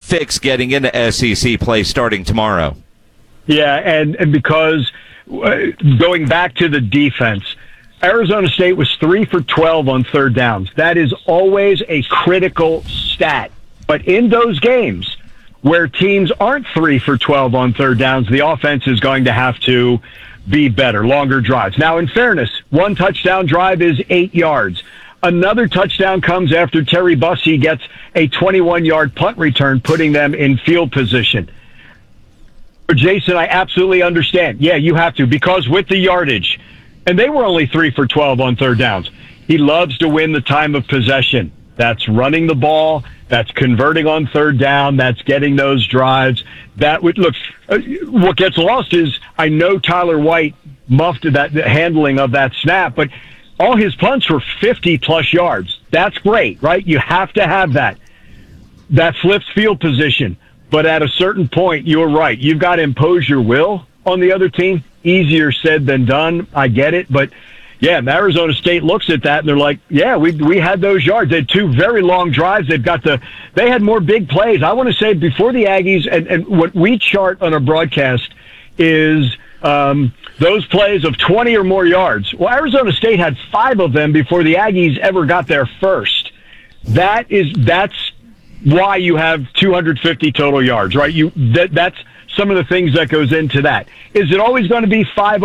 fix getting into SEC play starting tomorrow. Yeah, and because going back to the defense, Arizona State was 3 for 12 on third downs. That is always a critical stat. But in those games where teams aren't 3 for 12 on third downs, the offense is going to have to be better, longer drives. Now, in fairness, one touchdown drive is 8 yards. Another touchdown comes after Terry Bussey gets a 21-yard punt return, putting them in field position. Jason, I absolutely understand. Yeah, you have to, because with the yardage, and they were only 3 for 12 on third downs. He loves to win the time of possession. That's running the ball. That's converting on third down. That's getting those drives. That would look. What gets lost is I know Tyler White muffed that the handling of that snap, but all his punts were 50-plus yards. That's great, right? You have to have that. That flips field position. But at a certain point, you're right. You've got to impose your will on the other team. Easier said than done. I get it. But, yeah, Arizona State looks at that, and they're like, yeah, we had those yards. They had 2 very long drives. They had more big plays. I want to say before the Aggies, and what we chart on our broadcast is those plays of 20 or more yards. Well, Arizona State had 5 of them before the Aggies ever got there first. That's why you have 250 total yards, right? That's some of the things that goes into that. Is it always going to be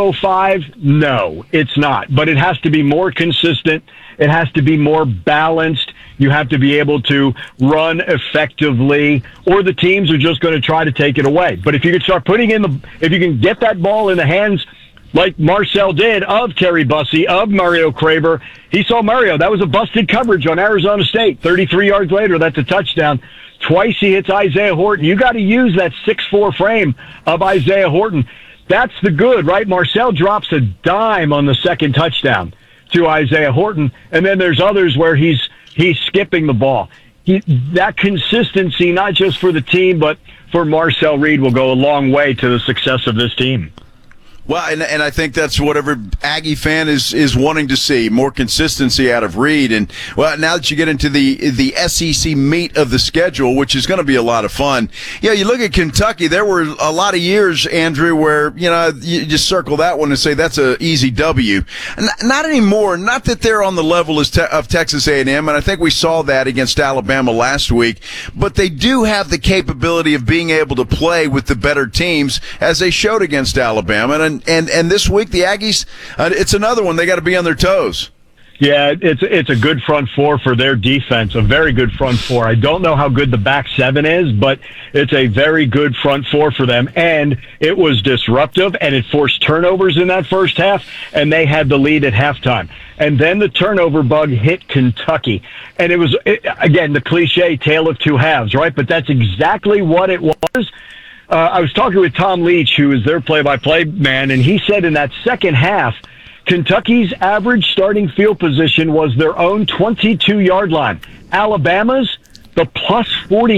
505? No, it's not. But it has to be more consistent. It has to be more balanced. You have to be able to run effectively, or the teams are just going to try to take it away. But if you can start if you can get that ball in the hands like Marcel did of Terry Bussey, of Mario Craver. He saw Mario. That was a busted coverage on Arizona State. 33 yards later, that's a touchdown. Twice he hits Isaiah Horton. You got to use that 6'4" frame of Isaiah Horton. That's the good, right? Marcel drops a dime on the second touchdown to Isaiah Horton, and then there's others where he's skipping the ball. That consistency, not just for the team, but for Marcel Reed, will go a long way to the success of this team. Well, and I think that's what every Aggie fan is wanting to see, more consistency out of Reed. And, well, now that you get into the SEC meat of the schedule, which is going to be a lot of fun. Yeah, you look at Kentucky, there were a lot of years, Andrew, where, you just circle that one and say that's an easy W. Not anymore. Not that they're on the level of Texas A&M, and I think we saw that against Alabama last week. But they do have the capability of being able to play with the better teams, as they showed against Alabama. And this week, the Aggies, it's another one. They got to be on their toes. Yeah, it's a good front four for their defense, a very good front four. I don't know how good the back seven is, but it's a very good front four for them. And it was disruptive, and it forced turnovers in that first half, and they had the lead at halftime. And then the turnover bug hit Kentucky. And it was, again, the cliche tale of two halves, right? But that's exactly what it was. I was talking with Tom Leach, who is their play-by-play man, and he said in that second half, Kentucky's average starting field position was their own 22-yard line. Alabama's, the plus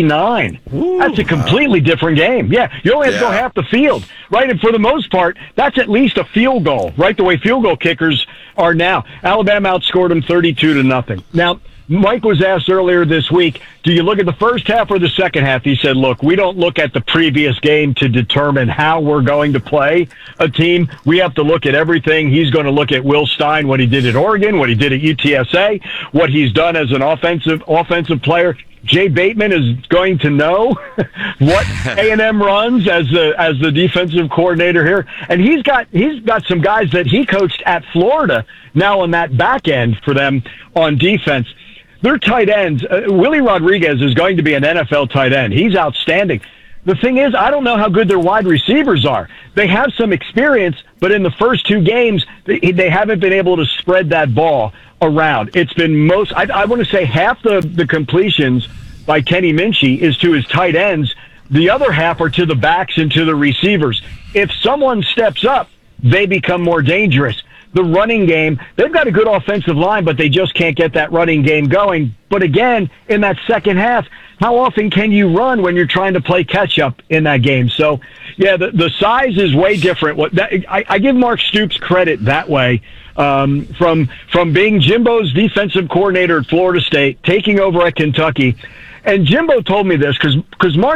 49. Ooh, that's a completely different game. Yeah, you only have to go half the field, right? And for the most part, that's at least a field goal, right? The way field goal kickers are now. Alabama outscored them 32-0. Now, Mike was asked earlier this week, do you look at the first half or the second half? He said, look, we don't look at the previous game to determine how we're going to play a team. We have to look at everything. He's going to look at Will Stein, what he did at Oregon, what he did at UTSA, what he's done as an offensive player. Jay Bateman is going to know what A&M runs as the defensive coordinator here. And he's got some guys that he coached at Florida now on that back end for them on defense. Their tight ends, Willie Rodriguez is going to be an NFL tight end. He's outstanding. The thing is, I don't know how good their wide receivers are. They have some experience, but in the first two games, they haven't been able to spread that ball around. It's been I want to say half the completions by Kenny Minchie is to his tight ends. The other half are to the backs and to the receivers. If someone steps up, they become more dangerous. The running game, they've got a good offensive line, but they just can't get that running game going. But again, in that second half, how often can you run when you're trying to play catch-up in that game? So, yeah, the size is way different. I give Mark Stoops credit that way, from being Jimbo's defensive coordinator at Florida State, taking over at Kentucky. And Jimbo told me this because Mark